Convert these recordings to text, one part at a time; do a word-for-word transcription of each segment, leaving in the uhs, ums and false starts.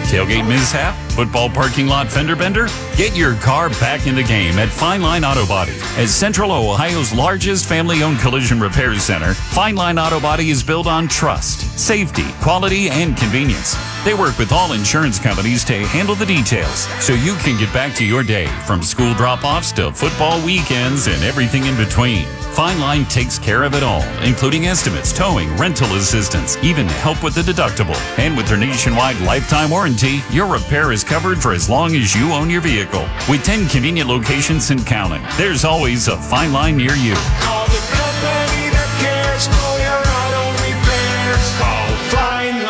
Tailgate mishap? Football parking lot fender bender? Get your car back in the game at Fine Line Auto Body. As Central Ohio's largest family-owned collision repair center, Fine Line Auto Body is built on trust, safety, quality, and convenience. They work with all insurance companies to handle the details so you can get back to your day, from school drop-offs to football weekends and everything in between. Fine Line takes care of it all, including estimates, towing, rental assistance, even help with the deductible. And with their nationwide lifetime warranty, your repair is covered for as long as you own your vehicle. With ten convenient locations and counting, there's always a Fine Line near you. Call the company that cares for your auto repairs. Call Fine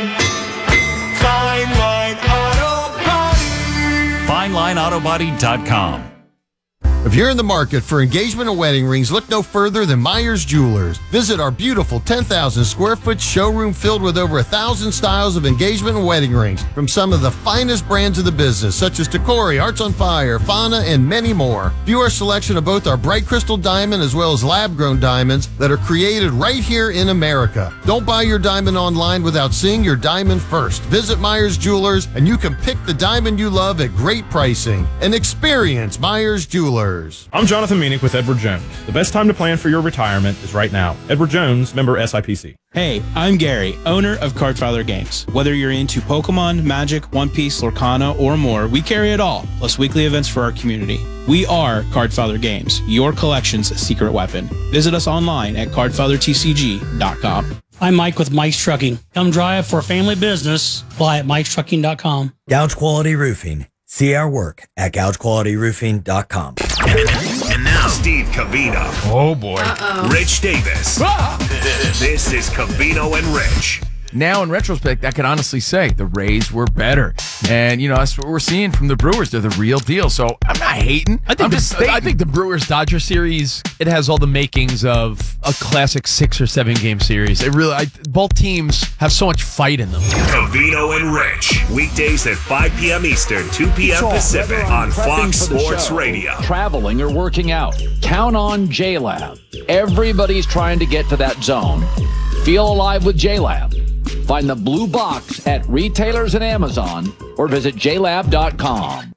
Line. Fine Line Auto Body. Fine Line Auto Body dot com. If you're in the market for engagement and wedding rings, look no further than Myers Jewelers. Visit our beautiful ten thousand square foot showroom filled with over a thousand styles of engagement and wedding rings from some of the finest brands of the business, such as Tacori, Hearts on Fire, Fauna, and many more. View our selection of both our bright crystal diamond as well as lab-grown diamonds that are created right here in America. Don't buy your diamond online without seeing your diamond first. Visit Myers Jewelers and you can pick the diamond you love at great pricing. And experience Myers Jewelers. I'm Jonathan Meanick with Edward Jones. The best time to plan for your retirement is right now. Edward Jones, member S I P C. Hey, I'm Gary, owner of Cardfather Games. Whether you're into Pokemon, Magic, One Piece, Lorcana, or more, we carry it all, plus weekly events for our community. We are Cardfather Games, your collection's secret weapon. Visit us online at cardfather t c g dot com. I'm Mike with Mike's Trucking. Come drive for a family business. Fly at mikes trucking dot com. Gouge Quality Roofing. See our work at gouge quality roofing dot com. And now, Steve Covino. Oh, boy. Uh-oh. Rich Davis. Ah! This is Covino and Rich. Now, in retrospect, I can honestly say the Rays were better. And, you know, that's what we're seeing from the Brewers. They're the real deal. So I'm not hating. I think, I'm the, just I think the Brewers-Dodger series, it has all the makings of a classic six or seven game series. It really, I, both teams have so much fight in them. Covino and Rich. Weekdays at five p.m. Eastern, two p.m. Pacific on Fox Sports Radio. Traveling or working out, count on J-Lab. Everybody's trying to get to that zone. Feel alive with J-Lab. Find the blue box at retailers and Amazon or visit j lab dot com.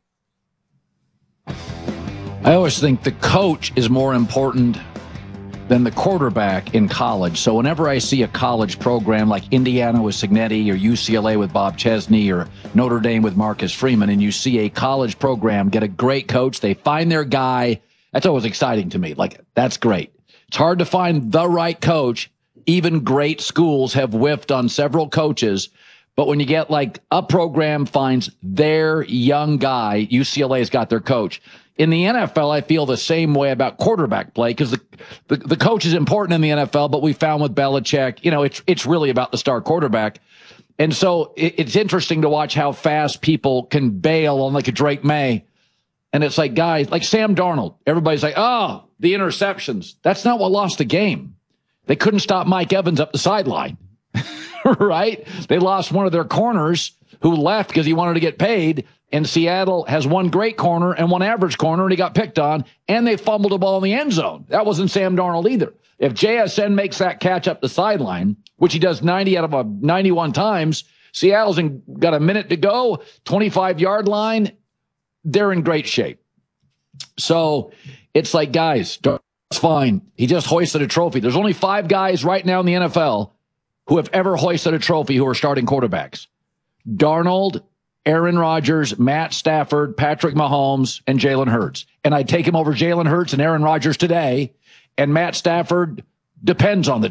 I always think the coach is more important than the quarterback in college. So whenever I see a college program like Indiana with Cignetti or U C L A with Bob Chesney or Notre Dame with Marcus Freeman, and you see a college program get a great coach, they find their guy, that's always exciting to me. Like, that's great. It's hard to find the right coach. Even great schools have whiffed on several coaches. But when you get like a program finds their young guy, U C L A's got their coach. In the N F L, I feel the same way about quarterback play because the, the the coach is important in the N F L, but we found with Belichick, you know, it's it's really about the star quarterback. And so it, it's interesting to watch how fast people can bail on like a Drake May. And it's like guys like Sam Darnold. Everybody's like, oh, the interceptions. That's not what lost the game. They couldn't stop Mike Evans up the sideline, right? They lost one of their corners who left because he wanted to get paid. And Seattle has one great corner and one average corner, and he got picked on, and they fumbled the ball in the end zone. That wasn't Sam Darnold either. If J S N makes that catch up the sideline, which he does ninety out of a ninety-one times, Seattle's in, got a minute to go, twenty-five-yard line. They're in great shape. So it's like, guys, it's fine. He just hoisted a trophy. There's only five guys right now in the N F L who have ever hoisted a trophy who are starting quarterbacks. Darnold, Aaron Rodgers, Matt Stafford, Patrick Mahomes, and Jalen Hurts. And I'd take him over Jalen Hurts and Aaron Rodgers today. And Matt Stafford depends on the